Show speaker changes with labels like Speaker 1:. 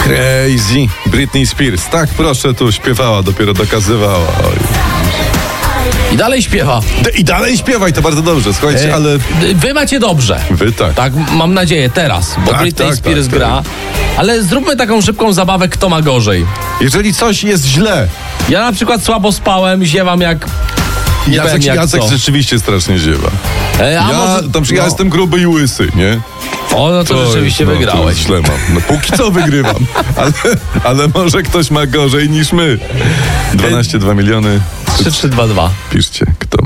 Speaker 1: Crazy. Britney Spears. Tak, proszę, tu śpiewała, dopiero dokazywała. Oj.
Speaker 2: I dalej śpiewa.
Speaker 1: I dalej śpiewaj, to bardzo dobrze, słuchajcie, ale...
Speaker 2: Wy macie dobrze.
Speaker 1: Wy tak.
Speaker 2: Tak, mam nadzieję, teraz, bo
Speaker 1: Tak,
Speaker 2: Britney
Speaker 1: tak,
Speaker 2: Spears
Speaker 1: tak,
Speaker 2: gra. Ale zróbmy taką szybką zabawę, kto ma gorzej.
Speaker 1: Jeżeli coś jest źle,
Speaker 2: Ja na przykład słabo spałem, ziewam jak... Nie wiem jak
Speaker 1: Jacek
Speaker 2: co.
Speaker 1: rzeczywiście strasznie ziewa. Ja jestem gruby i łysy, nie?
Speaker 2: O, no to rzeczywiście wygrałeś.
Speaker 1: To źle mam. No, póki co wygrywam. Ale może ktoś ma gorzej niż my. 12,2 miliony.
Speaker 2: 3-3-2-2.
Speaker 1: Piszcie, kto